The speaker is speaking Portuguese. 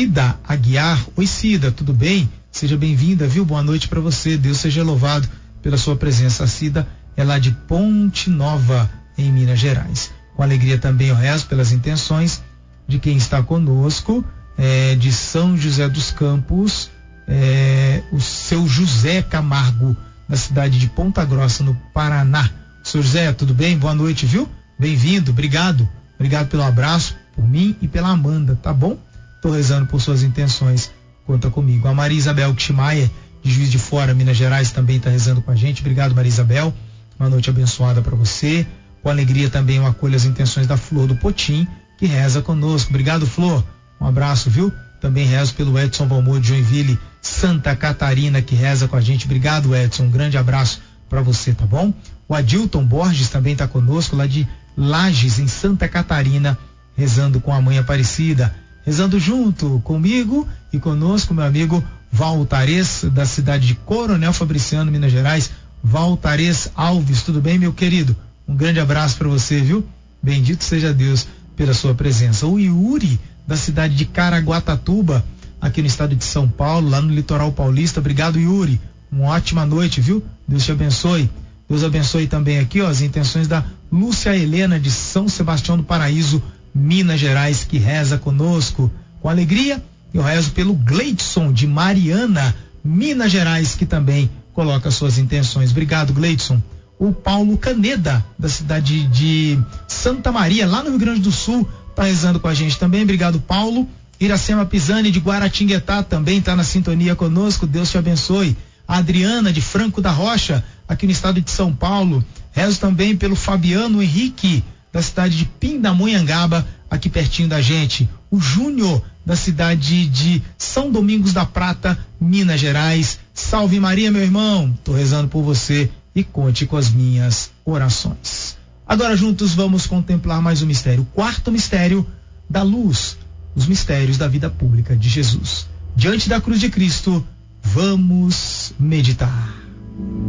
Cida Aguiar. Oi, Cida, tudo bem? Seja bem-vinda, viu? Boa noite para você. Deus seja louvado pela sua presença. A Cida é lá de Ponte Nova, em Minas Gerais. Com alegria também eu rezo pelas intenções de quem está conosco, de São José dos Campos, o seu José Camargo, da cidade de Ponta Grossa, no Paraná. Seu José, tudo bem? Boa noite, viu? Bem-vindo, obrigado pelo abraço, por mim e pela Amanda, tá bom? Tô rezando por suas intenções, conta comigo. A Maria Isabel Kishmaier, de Juiz de Fora, Minas Gerais, também tá rezando com a gente. Obrigado, Maria Isabel, uma noite abençoada para você. Com alegria também eu acolho as intenções da Flor do Potim, que reza conosco. Obrigado, Flor, um abraço, viu? Também rezo pelo Edson Valmor de Joinville, Santa Catarina, que reza com a gente. Obrigado, Edson, um grande abraço para você, tá bom? O Adilton Borges também tá conosco, lá de Lages, em Santa Catarina, rezando com a Mãe Aparecida. Rezando junto comigo e conosco, meu amigo Valtares, da cidade de Coronel Fabriciano, Minas Gerais. Valtares Alves, tudo bem, meu querido? Um grande abraço para você, viu? Bendito seja Deus pela sua presença. O Yuri, da cidade de Caraguatatuba, aqui no estado de São Paulo, lá no litoral paulista. Obrigado, Yuri. Uma ótima noite, viu? Deus te abençoe. Deus abençoe também aqui, ó, as intenções da Lúcia Helena, de São Sebastião do Paraíso, Minas Gerais, que reza conosco. Com alegria, eu rezo pelo Gleidson, de Mariana, Minas Gerais, que também coloca suas intenções. Obrigado, Gleidson. O Paulo Caneda, da cidade de Santa Maria, lá no Rio Grande do Sul, tá rezando com a gente também. Obrigado, Paulo. Iracema Pisani, de Guaratinguetá, também tá na sintonia conosco. Deus te abençoe. A Adriana, de Franco da Rocha, aqui no estado de São Paulo. Rezo também pelo Fabiano Henrique, da cidade de Pindamonhangaba, aqui pertinho da gente. O Júnior, da cidade de São Domingos da Prata, Minas Gerais. Salve Maria, meu irmão. Tô rezando por você e conte com as minhas orações. Agora juntos vamos contemplar mais um mistério. O quarto mistério da luz, os mistérios da vida pública de Jesus. Diante da cruz de Cristo, vamos meditar.